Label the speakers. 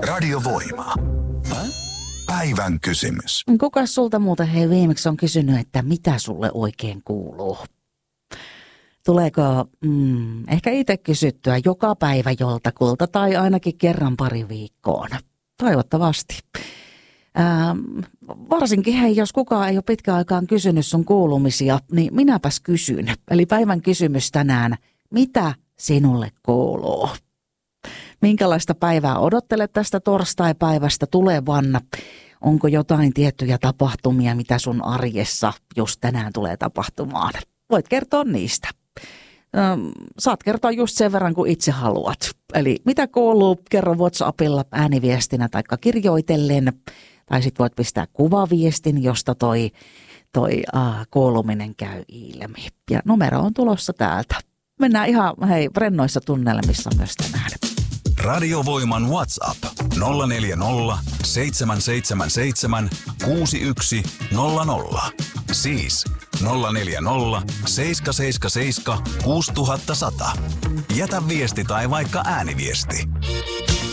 Speaker 1: Radiovoima. Päivän kysymys.
Speaker 2: Kukas sulta muuten viimeksi on kysynyt, että mitä sulle oikein kuuluu? Tuleeko ehkä itse kysyttyä joka päivä joltakulta tai ainakin kerran pari viikkoon? Toivottavasti. Varsinkin jos kukaan ei ole pitkään aikaan kysynyt sun kuulumisia, niin minäpäs kysyn. Eli päivän kysymys tänään, mitä sinulle kuuluu? Minkälaista päivää odottelet tästä torstai-päivästä tulevanna? Onko jotain tiettyjä tapahtumia, mitä sun arjessa just tänään tulee tapahtumaan? Voit kertoa niistä. Saat kertoa just sen verran, kun itse haluat. Eli mitä kuuluu, kerro WhatsAppilla ääniviestinä tai kirjoitellen. Tai sit voit pistää kuvaviestin, josta toi kuuluminen käy ilmi. Ja numero on tulossa täältä. Mennään ihan rennoissa tunnelmissa myös tänään.
Speaker 1: Radiovoiman WhatsApp 040 777 6100. Siis 040 777 6100. Jätä viesti tai vaikka ääniviesti.